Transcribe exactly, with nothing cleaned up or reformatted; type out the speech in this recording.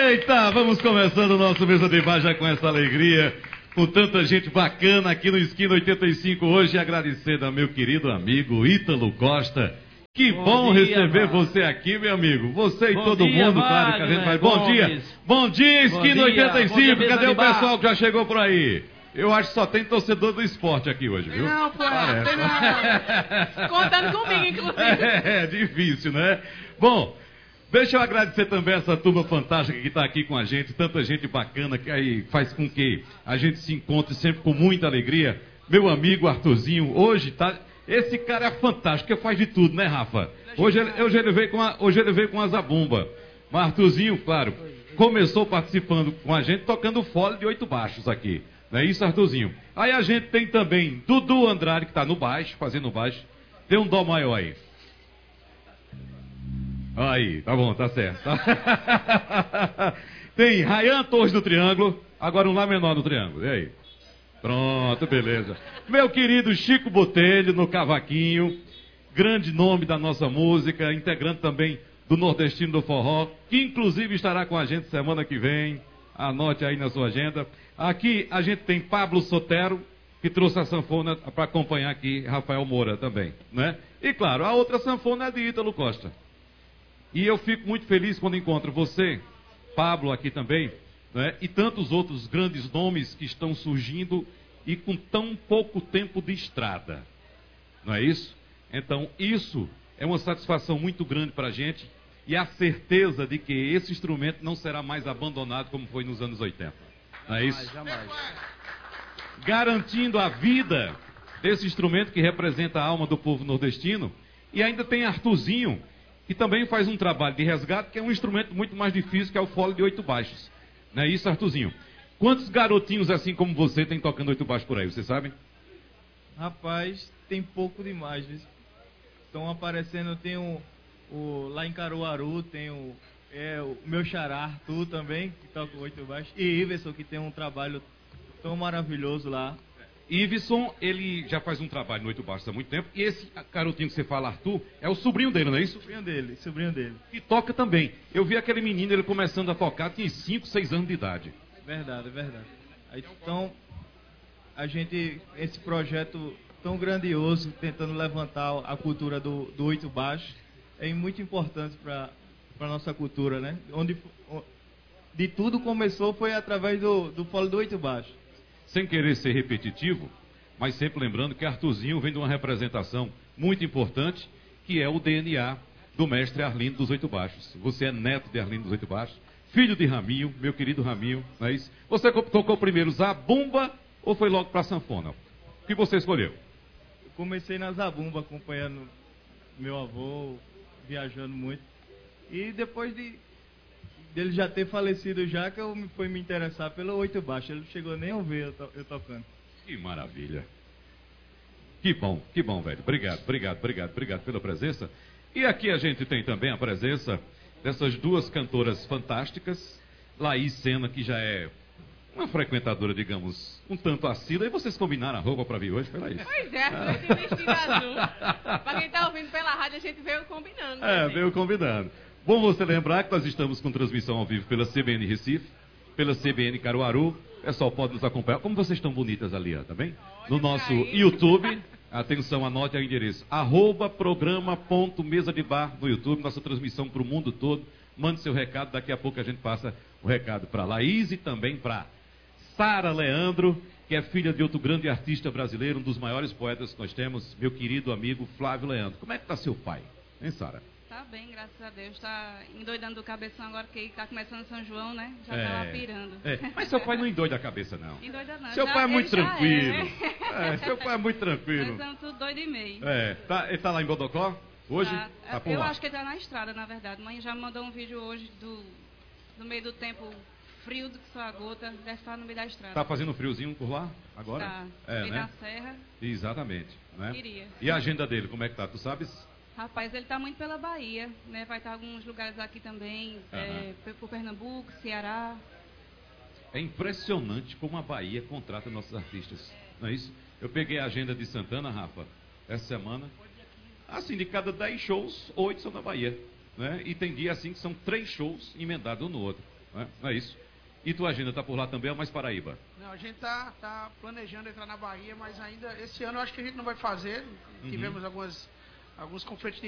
Eita, vamos começando o nosso Mesa de Bar já com essa alegria, com tanta gente bacana aqui no Esquina oitenta e cinco hoje. Agradecer ao meu querido amigo Ítalo Costa. Que bom, bom dia, receber mano. você aqui, meu amigo. Você e bom todo dia, mundo, claro que a gente vai. Bom Gomes. dia, bom dia, Esquina oitenta e cinco. Cadê o pessoal que já chegou por aí? Eu acho que só tem torcedor do esporte aqui hoje, viu? Não, pô, não. Contando comigo, inclusive. É, é difícil, né? Bom, deixa eu agradecer também essa turma fantástica que está aqui com a gente, tanta gente bacana que aí faz com que a gente se encontre sempre com muita alegria. Meu amigo Arthurzinho, hoje tá... Esse cara é fantástico, porque faz de tudo, né, Rafa? Hoje ele, hoje ele veio com a, hoje ele veio com a zabumba. Mas Arthurzinho, claro, começou participando com a gente, tocando fole de oito baixos aqui. Não é isso, Arthurzinho? Aí a gente tem também Dudu Andrade, que está no baixo, fazendo baixo. Tem um dó maior aí. Aí, tá bom, tá certo. Tem Rayan Torres do Triângulo, agora um lá menor no Triângulo. E aí? Pronto, beleza. Meu querido Chico Botelho no cavaquinho, grande nome da nossa música, integrante também do Nordestino do Forró, que inclusive estará com a gente semana que vem. Anote aí na sua agenda. Aqui a gente tem Pablo Sotero, que trouxe a sanfona para acompanhar aqui Rafael Moura também, né? E claro, a outra sanfona é de Ítalo Costa. E eu fico muito feliz quando encontro você, Pablo aqui também, né? E tantos outros grandes nomes que estão surgindo e com tão pouco tempo de estrada. Não é isso? Então, isso é uma satisfação muito grande para a gente e a certeza de que esse instrumento não será mais abandonado como foi nos anos oitenta. Não é isso? Jamais, jamais. Garantindo a vida desse instrumento que representa a alma do povo nordestino. E ainda tem Arthurzinho, que também faz um trabalho de resgate, que é um instrumento muito mais difícil, que é o fole de oito baixos. Não é isso, Arthurzinho? Quantos garotinhos assim como você tem tocando oito baixos por aí, você sabe? Rapaz, tem pouco demais. Estão aparecendo, tem o, o lá em Caruaru, tem o, é, o meu xará Arthur também, que toca oito baixos, e Iverson, que tem um trabalho tão maravilhoso lá. Iverson, ele já faz um trabalho no oito baixos há muito tempo, e esse garotinho que você fala, Arthur, é o sobrinho dele, não é isso? Sobrinho dele, sobrinho dele. E toca também. Eu vi aquele menino, ele começando a tocar, tinha cinco, seis anos de idade. Verdade, verdade. Aí, então, a gente, esse projeto tão grandioso, tentando levantar a cultura do, do oito baixo, é muito importante para a nossa cultura, né? Onde de tudo começou foi através do, do fole do oito baixo. Sem querer ser repetitivo, mas sempre lembrando que Arthurzinho vem de uma representação muito importante, que é o D N A do mestre Arlindo dos Oito Baixos. Você é neto de Arlindo dos Oito Baixos, filho de Raminho, meu querido Raminho, não é isso? Você tocou primeiro zabumba ou foi logo para a sanfona? O que você escolheu? Eu comecei na zabumba, acompanhando meu avô, viajando muito. E depois de dele já ter falecido já, que eu me, fui me interessar pelo oito baixo. Ele não chegou nem a ouvir eu, to, eu tocando. Que maravilha. Que bom, que bom, velho. Obrigado, obrigado, obrigado, obrigado pela presença. E aqui a gente tem também a presença dessas duas cantoras fantásticas. Laís Sena, que já é uma frequentadora, digamos, um tanto assídua. E vocês combinaram a roupa para vir hoje, foi Laís? Pois é, a gente vestido azul. Para quem está ouvindo pela rádio, a gente veio combinando. É, né, veio combinando. Bom você lembrar que nós estamos com transmissão ao vivo pela C B N Recife, pela C B N Caruaru. O pessoal pode nos acompanhar. Como vocês estão bonitas ali, ó, tá bem? No nosso YouTube. Atenção, anote aí o endereço. Arroba programa ponto mesa de bar no YouTube. Nossa transmissão para o mundo todo. Mande seu recado. Daqui a pouco a gente passa o recado para Laís e também para Sara Leandro, que é filha de outro grande artista brasileiro, um dos maiores poetas que nós temos, meu querido amigo Flávio Leandro. Como é que está seu pai, hein, Sara? Tá bem, graças a Deus. Tá endoidando do cabeção agora, porque tá começando São João, né? Já é, tá lá pirando. É. Mas seu pai não endoida a cabeça, não. Endoida não. Seu já, pai é muito tranquilo. É, né? É, seu pai é muito tranquilo. Nós estamos tudo doido e meio. É, tá, ele tá lá em Bodocó? Hoje? Tá. Tá por Eu lá. acho que ele tá na estrada, na verdade. Mãe já me mandou um vídeo hoje do, do meio do tempo frio do que só a gota. Deve estar no meio da estrada. Tá fazendo friozinho por lá agora? Tá. É, meio né? da serra. Exatamente. Né? Queria. E a agenda dele, como é que tá? Tu sabes? Rapaz, ele está muito pela Bahia, né? Vai estar em alguns lugares aqui também, uhum. é, por Pernambuco, Ceará. É impressionante como a Bahia contrata nossos artistas, não é isso? Eu peguei a agenda de Santana, Rafa, essa semana. Assim, de cada dez shows, oito são na Bahia, né? E tem dia assim que são três shows emendados um no outro. Não é, não é isso? E tu, Agenda, tá por lá também ou mais Paraíba? Não, a gente tá, tá planejando entrar na Bahia, mas ainda esse ano eu acho que a gente não vai fazer. Uhum. Tivemos algumas, alguns conflitos de